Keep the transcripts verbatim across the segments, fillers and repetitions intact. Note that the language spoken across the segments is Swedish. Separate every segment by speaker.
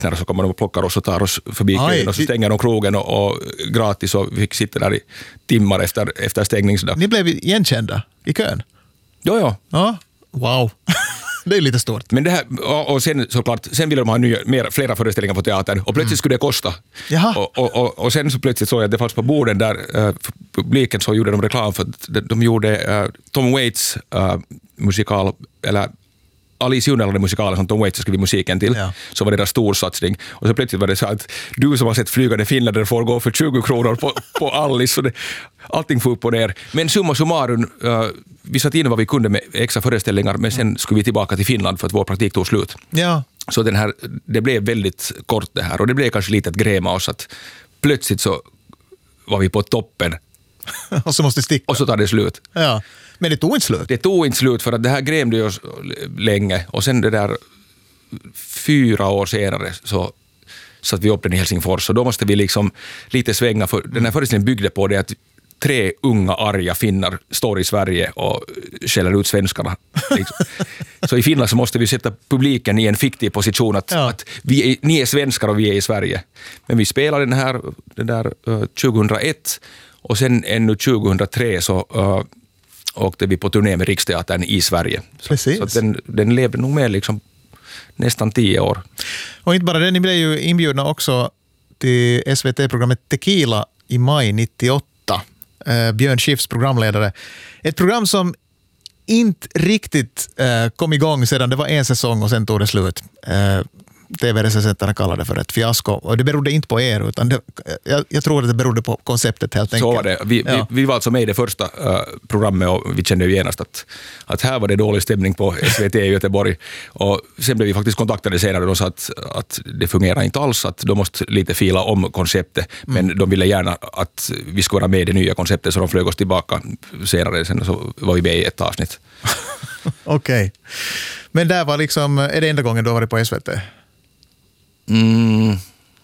Speaker 1: när så kommer de och plockar oss och tar oss förbi kön och så stänger de krogen och, och gratis och vi fick sitta där i timmar efter, efter stängningsdag.
Speaker 2: Ni blev igenkända i kön?
Speaker 1: Jo, ja.
Speaker 2: Ja, wow. Det är lite stort.
Speaker 1: Men det här, och sen såklart, sen ville de ha nya, mer, flera föreställningar på teatern och plötsligt mm. skulle det kosta. Och, och, och, och sen så plötsligt såg jag att det fanns på borden där uh, publiken så gjorde de reklam för att de, de gjorde uh, Tom Waits uh, musikal, eller Alice i Underlandet musikalen som Tom Waits skrev musiken till, ja. Så var det där stor satsning. Och så plötsligt var det så att du som har sett Flygande finländare får gå för tjugo kronor på, på Alice. Så det, allting får upp och ner. Men summa summarum, uh, vi satt in vad vi kunde med extra föreställningar, men sen skulle vi tillbaka till Finland för att vår praktik tog slut.
Speaker 2: Ja.
Speaker 1: Så den här, det blev väldigt kort det här. Och det blev kanske lite att gräma oss att plötsligt så var vi på toppen.
Speaker 2: Och så måste sticka.
Speaker 1: Och så tar det slut.
Speaker 2: Ja. Men det tog inte slut.
Speaker 1: Det tog inte slut för att det här grämde ju oss länge. Och sen det där fyra år senare så satt vi upp den i Helsingfors. Och då måste vi liksom lite svänga. För den här föreställningen byggde på det att tre unga arga finnar står i Sverige och skäller ut svenskarna. Liksom. Så i Finland så måste vi sätta publiken i en fiktiv position att, ja. att vi är, ni är svenskar och vi är i Sverige. Men vi spelade den här den där, uh, tjugohundraett och sen ännu tjugohundratre så uh, åkte vi på turné med Riksteatern i Sverige.
Speaker 2: Precis.
Speaker 1: Så, så den, den levde nog med liksom nästan tio år.
Speaker 2: Och inte bara det, ni blev ju inbjudna också till S V T-programmet Tequila i maj nittioåtta. Uh, Björn Skifs programledare. Ett program som inte riktigt uh, kom igång sedan det var en säsong och sen tog det slut. Uh, T V-recensenterna kallade det för ett fiasko. Och det berodde inte på er, utan det, jag, jag tror att det berodde på konceptet helt enkelt.
Speaker 1: Så var det. Vi, ja. vi, vi var alltså med i det första uh, programmet och vi kände ju genast att, att här var det dålig stämning på S V T i Göteborg. Och sen blev vi faktiskt kontaktade senare och sa att, att det fungerar inte alls, att de måste lite fila om konceptet. Men mm. de ville gärna att vi skulle vara med i det nya konceptet, så de flög oss tillbaka senare. Sen så var vi med i ett avsnitt.
Speaker 2: Okej. Okay. Men där var liksom, är det enda gången du var på S V T?
Speaker 1: Mm,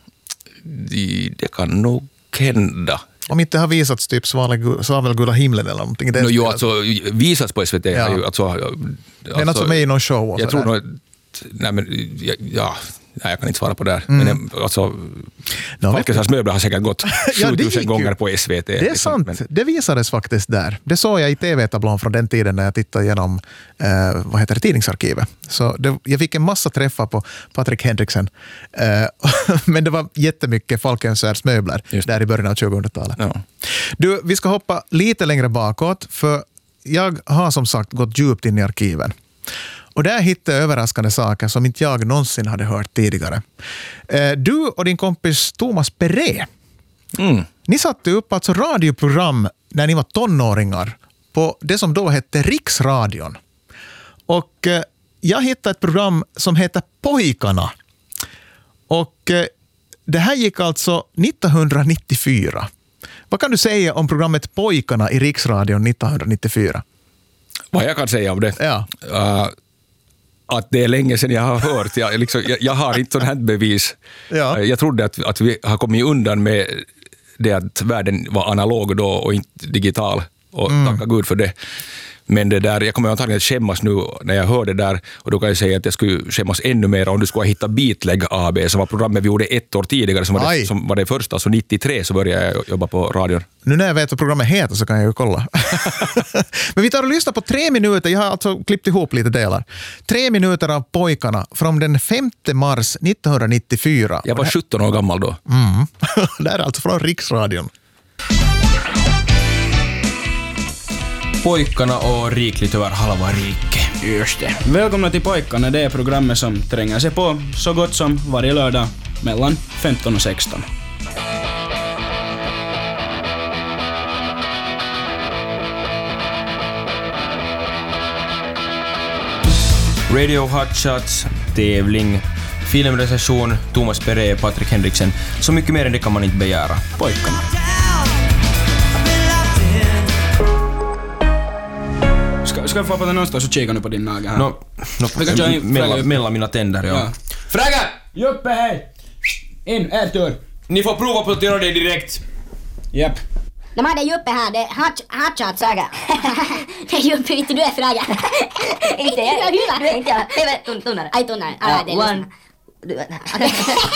Speaker 1: det, det kan nog hända.
Speaker 2: Om inte har visats typ Svavelgula himlen eller någonting.
Speaker 1: No, jo, alltså visats på S V T.
Speaker 2: Ja.
Speaker 1: Ju, alltså, alltså,
Speaker 2: men alltså med i någon show och
Speaker 1: jag tror nog, nej men, ja, ja, nej, jag kan inte svara på det här. Mm. Men alltså, no, Falkensars möbler har säkert gått sjutusen ja, gånger på S V T.
Speaker 2: Det är liksom, sant, men det visades faktiskt där. Det såg jag i T V-tablån från den tiden när jag tittade igenom eh, vad heter det, tidningsarkivet. Så det, jag fick en massa träffar på Patrik Henriksen. Eh, men det var jättemycket Falkensars möbler just där i början av tjugohundratalet. Ja. Du, vi ska hoppa lite längre bakåt, för jag har som sagt gått djupt in i arkiven. Och där hittade jag överraskande saker som inte jag någonsin hade hört tidigare. Du och din kompis Thomas Peré, mm. ni satte upp alltså radioprogram när ni var tonåringar på det som då hette Riksradion. Och jag hittade ett program som heter Pojkarna. Och det här gick alltså nittonhundranittiofyra. Vad kan du säga om programmet Pojkarna i Riksradion nittonhundranittiofyra?
Speaker 1: Vad jag kan säga om det?
Speaker 2: Ja.
Speaker 1: Uh, att det är länge sedan jag har hört. Jag, liksom, jag, jag har inte sådant här bevis. Ja. Jag trodde att, att vi har kommit undan med det att världen var analog då och inte digital. Och mm. tacka Gud för det. Men det där, jag kommer antagligen att skämmas nu när jag hör det där, och då kan jag säga att jag skulle skämmas ännu mer om du skulle ha hittat Beatleg A B, som var programmet vi gjorde ett år tidigare, som var, det, som var det första, så nittiotre så började jag jobba på radion.
Speaker 2: Nu när jag vet vad programmet heter så kan jag ju kolla. Men vi tar och lyssnar på tre minuter, jag har alltså klippt ihop lite delar. Tre minuter av Pojkarna från den femte mars nittonhundranittiofyra.
Speaker 1: Jag var sjutton år gammal då.
Speaker 2: Mm. Det är alltså från Riksradion.
Speaker 3: Pojkarna och rikligt över halva rike.
Speaker 4: Just det. Välkomna till Pojkarna, det är programmet som tränger sig på så gott som varje lördag mellan femton och sexton.
Speaker 3: Radio Hot Shots, tävling, filmrecension, Thomas Peré, Patrik Henriksen. Så mycket mer än det kan man inte begära. Pojkarna.
Speaker 4: Ska, ska jag få på den någonstans och kika nu på din nagel här?
Speaker 3: No, no, mellan, mellan mina tänder, ja. ja.
Speaker 4: Fråga! Juppe, hej! In, er tur.
Speaker 3: Ni får prova på att göra det direkt.
Speaker 4: Japp.
Speaker 5: De hade Juppe här, det är hotshot saga. Det är Juppe, inte du är Fraga. Inte jag, inte jag. Det är väl tunnare. Aj, tunnare.
Speaker 6: One,
Speaker 5: du vet.